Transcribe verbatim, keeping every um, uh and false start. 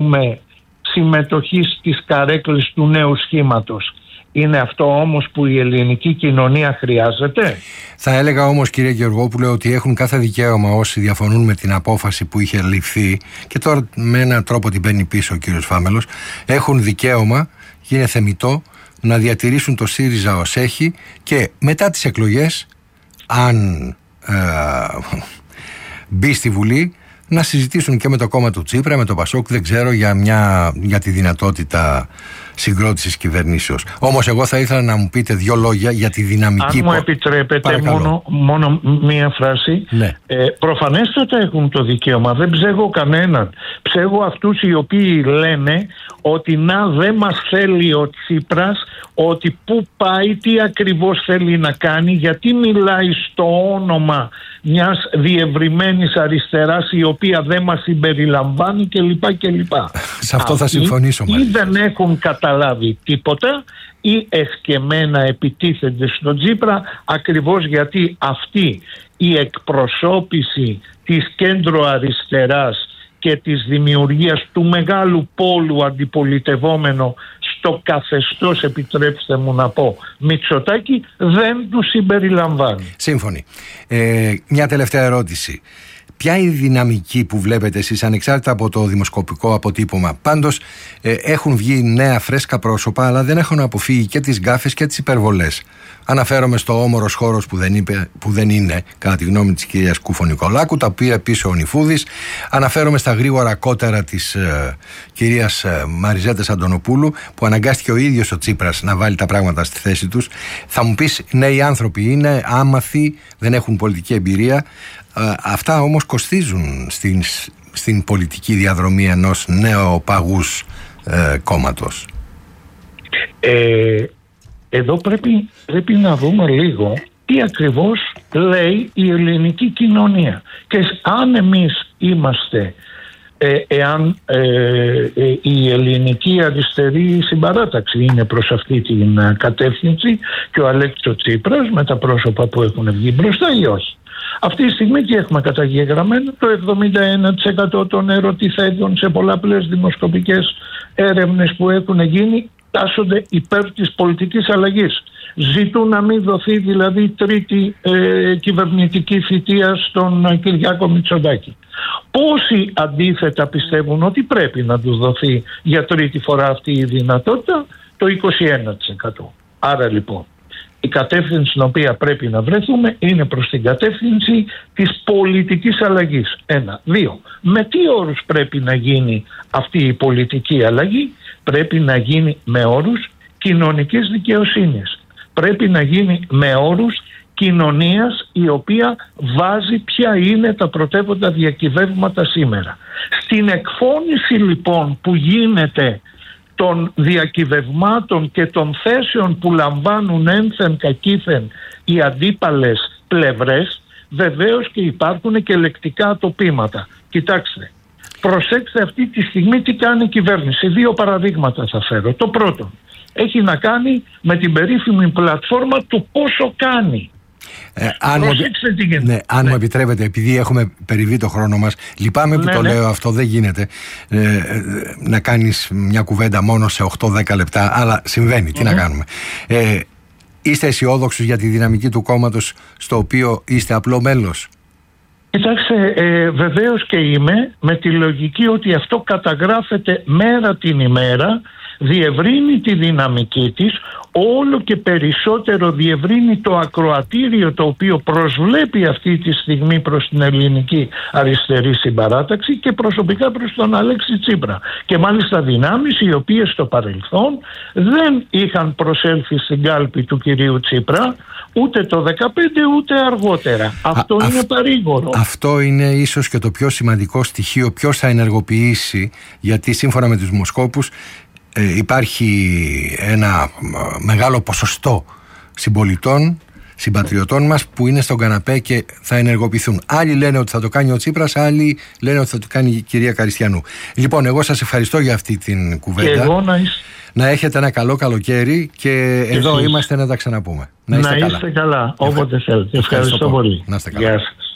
έχουμε συμμετοχή στις καρέκλες του νέου σχήματος. Είναι αυτό όμως που η ελληνική κοινωνία χρειάζεται? Θα έλεγα όμως, κύριε Γεωργόπουλε, ότι έχουν κάθε δικαίωμα όσοι διαφωνούν με την απόφαση που είχε ληφθεί, και τώρα με έναν τρόπο την παίρνει πίσω ο κύριος Φάμελος, έχουν δικαίωμα, και είναι θεμιτό, να διατηρήσουν το ΣΥΡΙΖΑ ως έχει, και μετά τις εκλογές, αν ε, μπει στη Βουλή, να συζητήσουν και με το κόμμα του Τσίπρα, με το Πασόκ, δεν ξέρω, για, μια, για τη δυνατότητα συγκρότησης κυβερνήσεως. Όμως εγώ θα ήθελα να μου πείτε δύο λόγια για τη δυναμική. Αν μου επιτρέπετε μόνο, μόνο μία φράση. Ναι. Ε, προφανέστατα έχουν το δικαίωμα, δεν ψέγω κανέναν. Ψέγω αυτούς οι οποίοι λένε ότι να δεν μας θέλει ο Τσίπρας, ότι πού πάει, τι ακριβώς θέλει να κάνει, γιατί μιλάει στο όνομα μιας διευρυμένης αριστεράς η οποία δεν μας συμπεριλαμβάνει κλπ. κλπ. Σε αυτό θα συμφωνήσω μαζί. Ή δεν έχουν καταλάβει τίποτα ή εσκεμμένα επιτίθενται στον Τσίπρα, ακριβώς γιατί αυτή η εκπροσώπηση της κέντρο αριστεράς και της δημιουργίας του μεγάλου πόλου αντιπολιτευόμενο στο καθεστώς, επιτρέψτε μου να πω, Μητσοτάκη, δεν του συμπεριλαμβάνει. Σύμφωνοι. Ε, μια τελευταία ερώτηση. Ποια είναι η δυναμική που βλέπετε εσείς, ανεξάρτητα από το δημοσκοπικό αποτύπωμα? Πάντως ε, έχουν βγει νέα φρέσκα πρόσωπα, αλλά δεν έχουν αποφύγει και τις γκάφες και τις υπερβολές. Αναφέρομαι στο όμορος χώρος που δεν, είπε, που δεν είναι, κατά τη γνώμη της κυρίας Κούφο-Νικολάκου, τα οποία πίσω ο Νιφούδης. Αναφέρομαι στα γρήγορα κότερα της ε, κυρίας ε, Μαριζέτας Αντωνοπούλου, που αναγκάστηκε ο ίδιος ο Τσίπρας να βάλει τα πράγματα στη θέση τους. Θα μου πεις, νέοι άνθρωποι είναι, άμαθοι, δεν έχουν πολιτική εμπειρία. Ε, αυτά όμως κοστίζουν στην, στην πολιτική διαδρομή ενός νεοπαγούς ε, κόμματος. Ε, εδώ πρέπει, πρέπει να δούμε λίγο τι ακριβώς λέει η ελληνική κοινωνία. Και αν εμείς είμαστε, ε, εάν ε, ε, η ελληνική αριστερή συμπαράταξη είναι προς αυτή την κατεύθυνση και ο Αλέξης Τσίπρας με τα πρόσωπα που έχουν βγει μπροστά ή όχι. Αυτή τη στιγμή τι έχουμε καταγεγραμμένο? Το εβδομήντα ένα τοις εκατό των ερωτηθέντων σε πολλαπλές δημοσκοπικές έρευνες που έχουν γίνει τάσσονται υπέρ της πολιτικής αλλαγής. Ζητούν να μην δοθεί δηλαδή τρίτη ε, κυβερνητική θητεία στον Κυριάκο Μητσοτάκη. Πόσοι αντίθετα πιστεύουν ότι πρέπει να του δοθεί για τρίτη φορά αυτή η δυνατότητα? Το είκοσι ένα τοις εκατό. Άρα λοιπόν η κατεύθυνση στην οποία πρέπει να βρεθούμε είναι προς την κατεύθυνση της πολιτικής αλλαγής. Ένα. Δύο. Με τι όρους πρέπει να γίνει αυτή η πολιτική αλλαγή? Πρέπει να γίνει με όρους κοινωνικής δικαιοσύνης. Πρέπει να γίνει με όρους κοινωνίας η οποία βάζει ποια είναι τα πρωτεύοντα διακυβεύματα σήμερα. Στην εκφώνηση λοιπόν που γίνεται των διακυβευμάτων και των θέσεων που λαμβάνουν ένθεν κακήθεν οι αντίπαλες πλευρές, βεβαίως και υπάρχουν και λεκτικά τοπήματα. Κοιτάξτε, προσέξτε αυτή τη στιγμή τι κάνει η κυβέρνηση. Δύο παραδείγματα θα φέρω. Το πρώτο έχει να κάνει με την περίφημη πλατφόρμα του πόσο κάνει. Ε, αν μου, ναι, αν ναι. μου επιτρέπετε, επειδή έχουμε περιβεί το χρόνο μας, λυπάμαι που ναι, το ναι. λέω αυτό, δεν γίνεται ε, ε, να κάνεις μια κουβέντα μόνο σε οκτώ δέκα λεπτά, αλλά συμβαίνει, τι mm-hmm. να κάνουμε. Ε, είστε αισιόδοξους για τη δυναμική του κόμματος στο οποίο είστε απλό μέλος? Κοιτάξτε, ε, βεβαίως και είμαι, με τη λογική ότι αυτό καταγράφεται μέρα την ημέρα, διευρύνει τη δυναμική της, όλο και περισσότερο διευρύνει το ακροατήριο το οποίο προσβλέπει αυτή τη στιγμή προς την ελληνική αριστερή συμπαράταξη και προσωπικά προς τον Αλέξη Τσίπρα. Και μάλιστα δυνάμεις οι οποίες στο παρελθόν δεν είχαν προσέλθει στην κάλπη του κυρίου Τσίπρα ούτε το δεκαπέντε ούτε αργότερα. Αυτό Α, είναι αυ, παρήγορο. Αυτό είναι ίσως και το πιο σημαντικό στοιχείο. Ποιος θα ενεργοποιήσει, γιατί σύμφωνα με τους δημοσκόπους Ε, υπάρχει ένα μεγάλο ποσοστό συμπολιτών, συμπατριωτών μας που είναι στον καναπέ και θα ενεργοποιηθούν. Άλλοι λένε ότι θα το κάνει ο Τσίπρας, άλλοι λένε ότι θα το κάνει η κυρία Καριστιανού. Λοιπόν, εγώ σας ευχαριστώ για αυτή την κουβέντα. Και εγώ να, είσαι... να έχετε ένα καλό καλοκαίρι και, και εδώ εσείς. Είμαστε να τα ξαναπούμε. Να είστε να καλά. Είστε καλά, όποτε θέλετε. Ευχαριστώ, ευχαριστώ πολύ. Να είστε καλά. Γεια σας.